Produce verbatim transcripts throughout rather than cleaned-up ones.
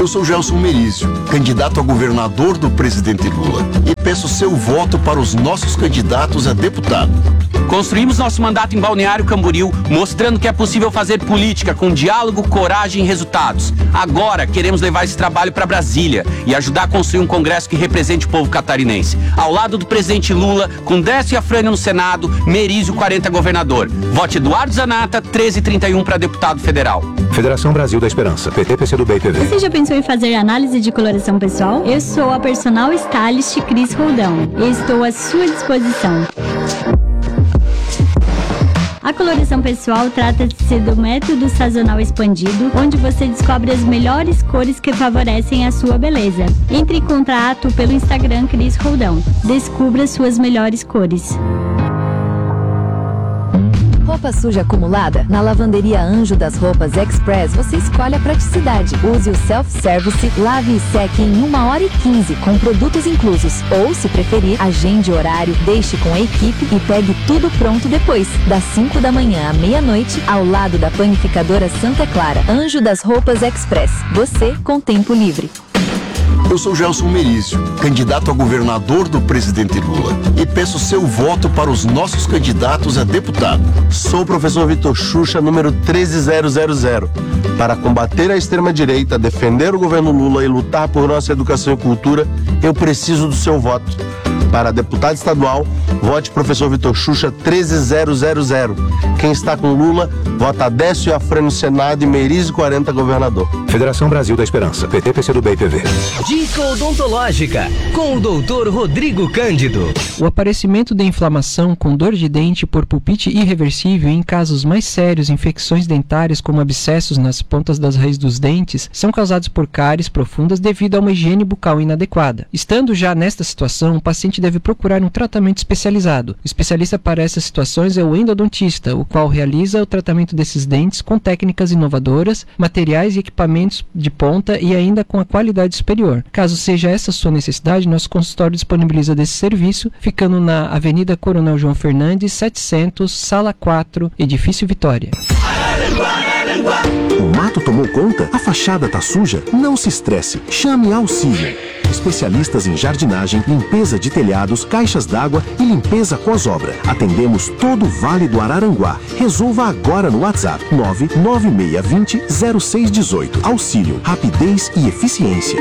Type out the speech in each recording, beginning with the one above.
Eu sou Gelson Merizio, candidato a governador do presidente Lula, e peço seu voto para os nossos candidatos a deputado. Construímos nosso mandato em Balneário Camboriú, mostrando que é possível fazer política com diálogo, coragem e resultados. Agora queremos levar esse trabalho para Brasília e ajudar a construir um congresso que represente o povo catarinense. Ao lado do presidente Lula, com Décio Afrânio no Senado, Merizio quarenta governador. Vote Eduardo Zanata, treze trinta e um para deputado federal. Federação Brasil da Esperança, P T, P C do B e P V. Você já pensou em fazer análise de coloração pessoal? Eu sou a personal stylist Cris Roldão e estou à sua disposição. A coloração pessoal trata-se do método sazonal expandido, onde você descobre as melhores cores que favorecem a sua beleza. Entre em contato pelo Instagram Cris Roldão. Descubra suas melhores cores. Roupa suja acumulada? Na lavanderia Anjo das Roupas Express você escolhe a praticidade. Use o self-service, lave e seque em uma hora e quinze com produtos inclusos. Ou, se preferir, agende horário, deixe com a equipe e pegue tudo pronto depois. Das cinco da manhã à meia-noite, ao lado da panificadora Santa Clara. Anjo das Roupas Express. Você com tempo livre. Eu sou Gelson Merizio, candidato a governador do presidente Lula, e peço seu voto para os nossos candidatos a deputado. Sou o professor Vitor Xuxa, número treze mil. Para combater a extrema-direita, defender o governo Lula e lutar por nossa educação e cultura, eu preciso do seu voto. Para deputado estadual, vote professor Vitor Xuxa treze mil. Quem está com Lula, vota Décio Afrânio no Senado e Merizio quarenta governador. Federação Brasil da Esperança, P T, P C do B e P V. Dica odontológica, com o doutor Rodrigo Cândido. O aparecimento de inflamação com dor de dente por pulpite irreversível em casos mais sérios, infecções dentárias como abscessos nas pontas das raízes dos dentes, são causados por cáries profundas devido a uma higiene bucal inadequada. Estando já nesta situação, o paciente deve procurar um tratamento especializado. O especialista para essas situações é o endodontista, o qual realiza o tratamento desses dentes com técnicas inovadoras, materiais e equipamentos de ponta e ainda com a qualidade superior. Caso seja essa a sua necessidade, nosso consultório disponibiliza desse serviço, ficando na Avenida Coronel João Fernandes, setecentos, Sala quatro, Edifício Vitória. O mato tomou conta? A fachada tá suja? Não se estresse. Chame Auxílio. Especialistas em jardinagem, limpeza de telhados, caixas d'água e limpeza pós-obra. Atendemos todo o Vale do Araranguá. Resolva agora no WhatsApp nove nove seis dois zero zero seis um oito. Auxílio, rapidez e eficiência.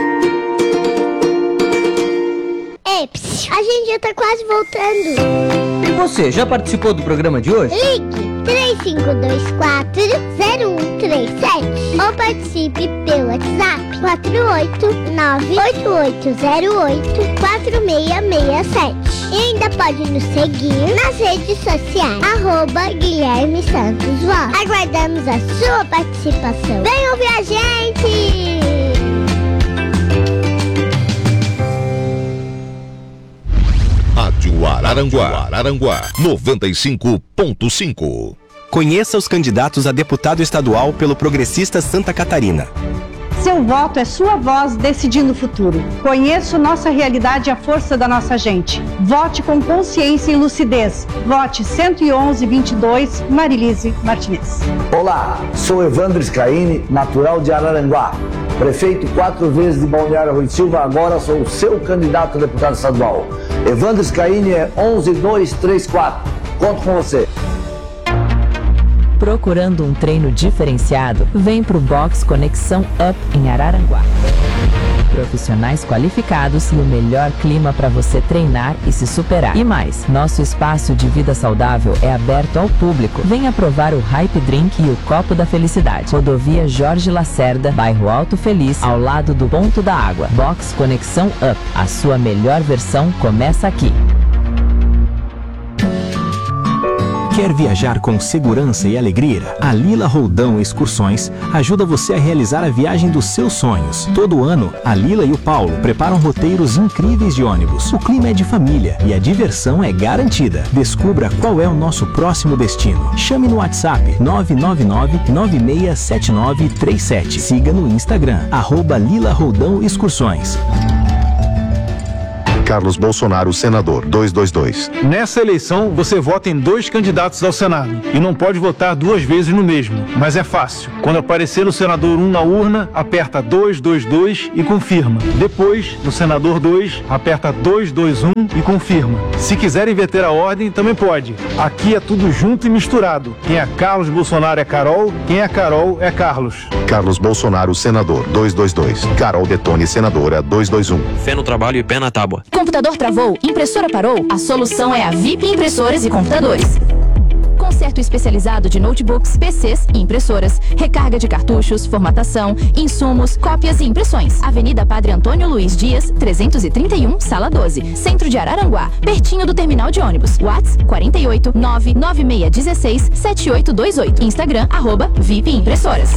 Eps, a gente já tá quase voltando. E você, já participou do programa de hoje? Ligue três cinco dois quatro zero um três sete ou participe pelo WhatsApp quatro oito nove oito oito zero oito quatro seis seis sete. E ainda pode nos seguir nas redes sociais, arroba Guilherme Santos Voz. Aguardamos a sua participação. Vem ouvir a gente! Rádio Araranguá, Araranguá, noventa e cinco ponto cinco. Conheça os candidatos a deputado estadual pelo Progressista Santa Catarina. Seu voto é sua voz decidindo o futuro. Conheça nossa realidade e a força da nossa gente. Vote com consciência e lucidez. Vote cento e onze, vinte e dois, Marilise Martinez. Olá, sou Evandro Scaini, natural de Araranguá. Prefeito quatro vezes de Balneário Rui Silva, agora sou o seu candidato a deputado estadual. Evandro Scaini é onze dois três quatro. Conto com você. Procurando um treino diferenciado? Vem pro Box Conexão Up em Araranguá. Profissionais qualificados e o melhor clima para você treinar e se superar. E mais, nosso espaço de vida saudável é aberto ao público. Venha provar o Hype Drink e o Copo da Felicidade. Rodovia Jorge Lacerda, bairro Alto Feliz, ao lado do Ponto da Água. Box Conexão Up. A sua melhor versão começa aqui. Quer viajar com segurança e alegria? A Lila Roldão Excursões ajuda você a realizar a viagem dos seus sonhos. Todo ano, a Lila e o Paulo preparam roteiros incríveis de ônibus. O clima é de família e a diversão é garantida. Descubra qual é o nosso próximo destino. Chame no WhatsApp nove nove nove, nove seis sete nove três sete. Siga no Instagram, arroba Lila Roldão Excursões. Carlos Bolsonaro, senador, duzentos e vinte e dois. Nessa eleição, você vota em dois candidatos ao Senado e não pode votar duas vezes no mesmo, mas é fácil. Quando aparecer o senador um na urna, aperta duzentos e vinte e dois e confirma. Depois, no senador dois, aperta duzentos e vinte e um e confirma. Se quiser inverter a ordem, também pode. Aqui é tudo junto e misturado. Quem é Carlos Bolsonaro é Carol, quem é Carol é Carlos. Carlos Bolsonaro, senador, duzentos e vinte e dois. Carol Detone, senadora, duzentos e vinte e um. Fé no trabalho e pé na tábua. Computador travou, impressora parou? A solução é a V I P Impressoras e Computadores. Conserto especializado de notebooks, P Cs e impressoras, recarga de cartuchos, formatação, insumos, cópias e impressões. Avenida Padre Antônio Luiz Dias, trezentos e trinta e um, Sala doze, Centro de Araranguá, pertinho do terminal de ônibus. WhatsApp quarenta e oito, nove nove seis um seis, sete oito dois oito. Instagram, arroba V I P Impressoras.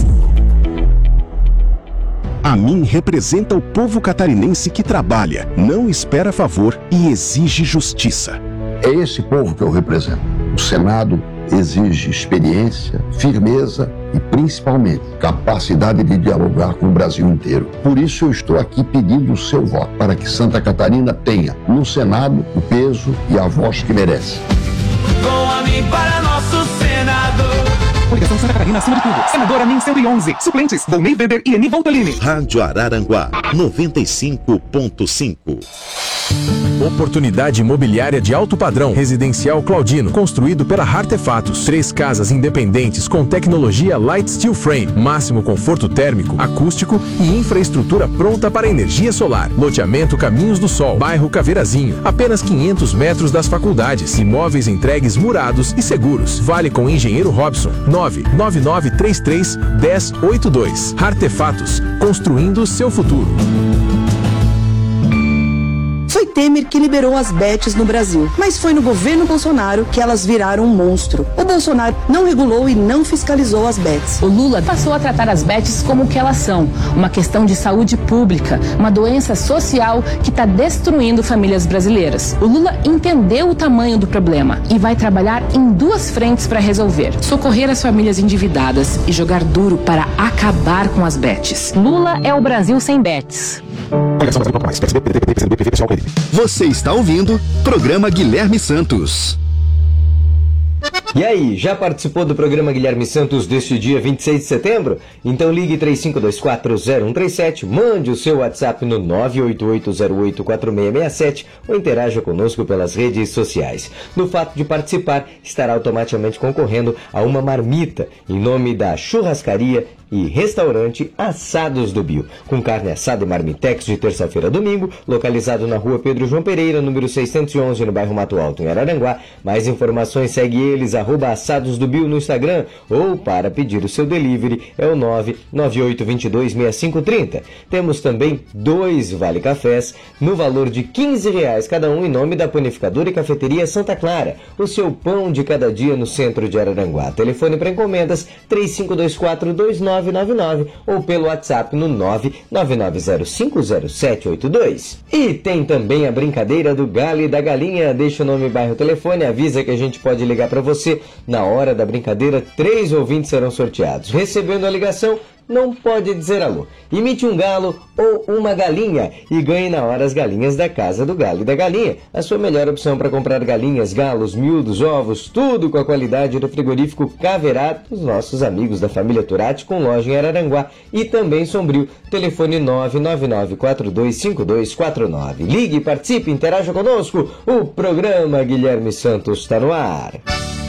A mim representa o povo catarinense que trabalha, não espera favor e exige justiça. É esse povo que eu represento. O Senado exige experiência, firmeza e, principalmente, capacidade de dialogar com o Brasil inteiro. Por isso eu estou aqui pedindo o seu voto, para que Santa Catarina tenha no Senado o peso e a voz que merece. Com a mim para nosso senador. Coligação Santa Catarina acima de tudo. Senadora N I M cento e onze. Suplentes, Volney Weber e Eni Voltolini. Rádio Araranguá, noventa e cinco ponto cinco. Oportunidade imobiliária de alto padrão. Residencial Claudino, construído pela Artefatos. Três casas independentes com tecnologia Light Steel Frame, máximo conforto térmico, acústico e infraestrutura pronta para energia solar. Loteamento Caminhos do Sol, bairro Caveirazinho. Apenas quinhentos metros das faculdades. Imóveis entregues murados e seguros. Vale com Engenheiro Robson. nove nove nove três três, um zero oito dois. Artefatos, construindo seu futuro. Foi Temer que liberou as bets no Brasil, mas foi no governo Bolsonaro que elas viraram um monstro. O Bolsonaro não regulou e não fiscalizou as bets. O Lula passou a tratar as bets como o que elas são, uma questão de saúde pública, uma doença social que está destruindo famílias brasileiras. O Lula entendeu o tamanho do problema e vai trabalhar em duas frentes para resolver: socorrer as famílias endividadas e jogar duro para acabar com as bets. Lula é o Brasil sem bets. Você está ouvindo programa Guilherme Santos. E aí, já participou do programa Guilherme Santos deste dia vinte e seis de setembro? Então ligue três cinco dois quatro, zero um três sete, mande o seu WhatsApp no nove oito oito zero oito quatro seis seis sete ou interaja conosco pelas redes sociais. No fato de participar, estará automaticamente concorrendo a uma marmita em nome da Churrascaria e Restaurante Assados do Bio, com carne assada e marmitex de terça-feira a domingo, localizado na rua Pedro João Pereira, número seiscentos e onze, no bairro Mato Alto, em Araranguá. Mais informações, segue eles, arroba Assados do Bio no Instagram, ou para pedir o seu delivery é o nove nove oito dois dois seis cinco três zero. Temos também dois Vale Cafés, no valor de quinze reais cada um, em nome da Panificadora e Cafeteria Santa Clara, o seu pão de cada dia no centro de Araranguá. Telefone para encomendas três cinco dois quatro, dois nove nove nove ou pelo WhatsApp no nove nove nove zero cinco zero sete oito dois. E tem também a brincadeira do Galo e da Galinha. Deixa o nome, bairro, telefone, avisa que a gente pode ligar para você. Na hora da brincadeira, três ouvintes serão sorteados. Recebendo a ligação, não pode dizer alô. Imite um galo ou uma galinha e ganhe na hora as galinhas da Casa do Galo e da Galinha. A sua melhor opção para comprar galinhas, galos, miúdos, ovos, tudo com a qualidade do frigorífico Caverá dos nossos amigos da família Turati, com loja em Araranguá e também Sombrio. Telefone nove nove nove quatro dois cinco dois quatro nove. Ligue, participe, interaja conosco. O programa Guilherme Santos está no ar.